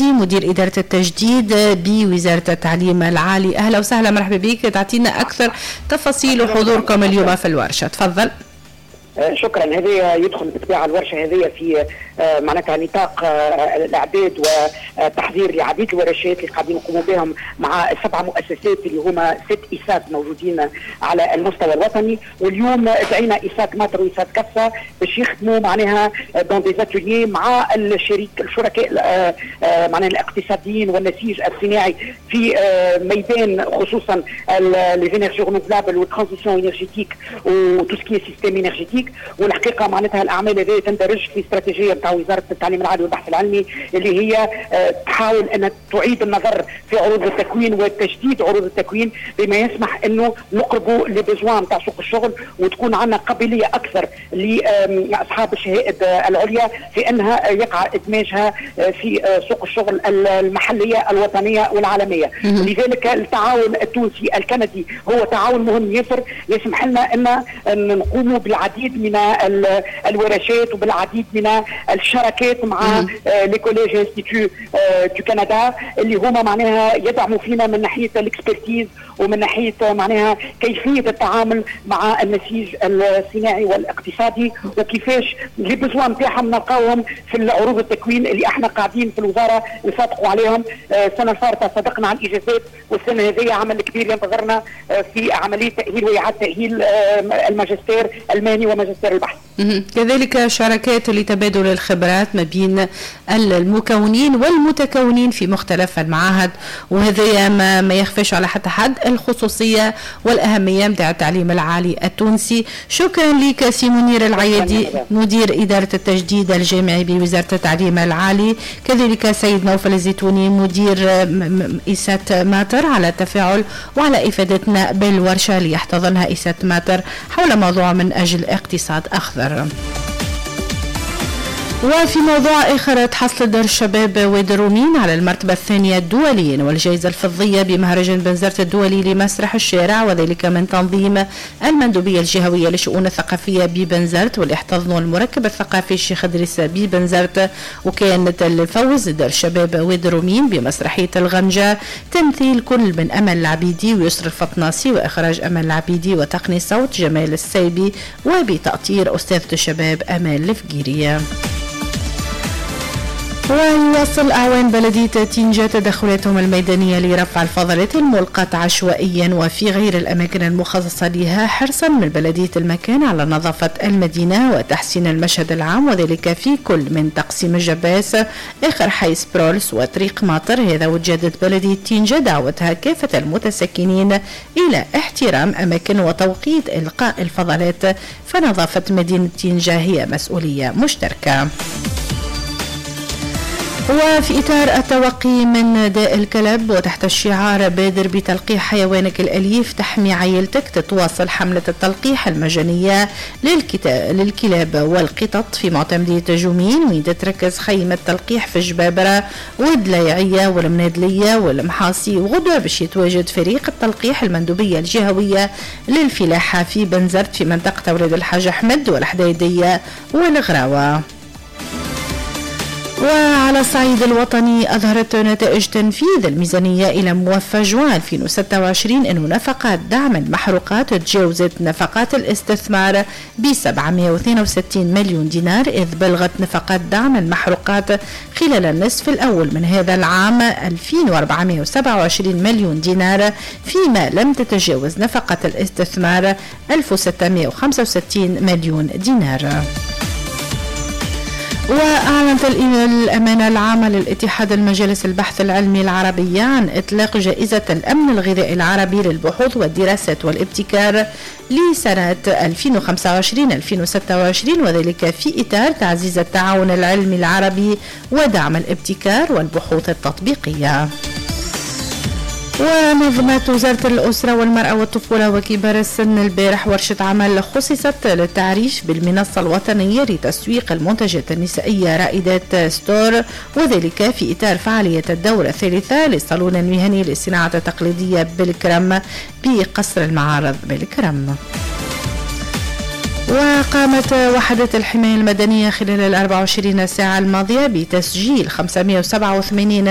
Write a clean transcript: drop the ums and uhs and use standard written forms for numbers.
العايدي مدير إدارة التجديد بوزارة التعليم العالي. أهلا وسهلا، مرحبا بك. تعطينا أكثر تفاصيل حضوركم اليوم في الورشة، تفضل. شكرا. هذه يدخل بالطبيعه الورشه هذه في معناتها نطاق الاعداد وتحضير لعديد الورشات اللي قاعدين نقوموا بهم مع 7 مؤسسات اللي هما 6 إيسات موجودين على المستوى الوطني. واليوم دعينا إيسات ماتر وإيسات كفة باش يخدموا معناها دون دي اتوليي مع الشركاء معناها الاقتصاديين والنسيج الصناعي في ميدان خصوصا لي انرجي رينوفلابل والترانزيسيون انرجيتيك وتوسكي سيستيم انرجيتيك. والحقيقه معناتها الاعمال هذه تندرج في استراتيجيه بتاع وزاره التعليم العالي والبحث العلمي اللي هي تحاول ان تعيد النظر في عروض التكوين وتجديد عروض التكوين بما يسمح انه نقربوا لبزوان تاع سوق الشغل وتكون عندنا قابليه اكثر لاصحاب الشهائد العليا في انها يقع ادماجها في سوق الشغل المحليه الوطنيه والعالميه. لذلك التعاون التونسي الكندي هو تعاون مهم يسمح لنا ان نقوموا بالعديد من الورشات وبالعديد من الشراكات مع لي كوليج انستيتيو دو كندا اللي هما معناها يدعموا فينا من ناحيه الاكسبرتيز ومن ناحيه معناها كيفيه التعامل مع النسيج الصناعي والاقتصادي وكيفاش لي بزوان نتاعهم نلقاوهم في العروض التكوين اللي احنا قاعدين في الوزاره نصادقوا عليهم. السنه الفارطه صدقنا على الاجازات والسنه هذه عمل كبير ينتظرنا في عمليه تاهيل واعاده تاهيل الماجستير الماني وماجستير البحث. كذلك شراكات لتبادل الخبرات ما بين المكونين والمتكونين في مختلف المعاهد، وهذا ما يخفيش على حتى حد الخصوصية والأهمية متاع التعليم العالي التونسي. شكرا لك سي منير العايدي مدير إدارة التجديد الجامعي بوزارة التعليم العالي، كذلك سيد نوفل الزيتوني مدير إيسات ماتر على التفاعل وعلى إفادتنا بالورشة اللي يحتضنها إيسات ماتر حول موضوع من أجل اقتصاد أخضر. وفي موضوع آخر، تحصل دار الشباب وادي الرومين على المرتبة الثانية دوليا والجائزة الفضية بمهرجان بنزرت الدولي لمسرح الشارع، وذلك من تنظيم المندوبية الجهوية للشؤون الثقافية ببنزرت واللي احتضنوا المركب الثقافي الشيخ إدريس ببنزرت. وكانت الفوز دار الشباب وادي الرومين بمسرحية الغمجة تمثيل كل من أمل العبيدي ويسر الفطناسي وإخراج أمل العبيدي وتقني صوت جمال السيبي وبتأطير أستاذة الشباب أمال الفقيرية. ويواصل أعوان بلدية تينجا تدخلاتهم الميدانية لرفع الفضلات الملقاة عشوائيا وفي غير الأماكن المخصصة لها، حرصا من بلدية المكان على نظافة المدينة وتحسين المشهد العام، وذلك في كل من تقسيم الجباس آخر حي سبرولس وطريق ماطر. هذا وجدت بلدية تينجا دعوتها كافة المتسكنين إلى احترام أماكن وتوقيت إلقاء الفضلات، فنظافة مدينة تينجا هي مسؤولية مشتركة. وفي إطار التوقي من داء الكلب وتحت الشعار بادر بتلقيح حيوانك الأليف تحمي عائلتك، تتواصل حملة التلقيح المجانية للكلاب والقطط في معتمدية جومين، وين تركز خيمة تلقيح في جبابرة والدليعية والمنادلية والمحاصي. وغدوة باش يتواجد فريق التلقيح المندوبية الجهوية للفلاحة في بنزرت في منطقة ولاد الحاج أحمد والحديدية والغراوة. وعلى الصعيد الوطني أظهرت نتائج تنفيذ الميزانية إلى موفى جوان 2026 أن نفقات دعم المحروقات تجاوزت نفقات الاستثمار ب 762 مليون دينار، إذ بلغت نفقات دعم المحروقات خلال النصف الأول من هذا العام 2427 مليون دينار، فيما لم تتجاوز نفقة الاستثمار 1665 مليون دينار. وأعلنت الأمانة العامة للاتحاد المجالس البحث العلمي العربية عن إطلاق جائزة الأمن الغذائي العربي للبحوث والدراسات والابتكار لسنة 2025-2026، وذلك في إطار تعزيز التعاون العلمي العربي ودعم الابتكار والبحوث التطبيقية. ونظمت وزارة الأسرة والمرأة والطفولة وكبار السن البارح ورشة عمل خصصت للتعريف بالمنصة الوطنية لتسويق المنتجات النسائية رائدات ستور، وذلك في إطار فعالية الدورة الثالثة للصالون المهني للصناعة التقليدية بالكرم بقصر المعارض بالكرم. وقامت وحدة الحماية المدنية خلال 24 ساعة الماضية بتسجيل 587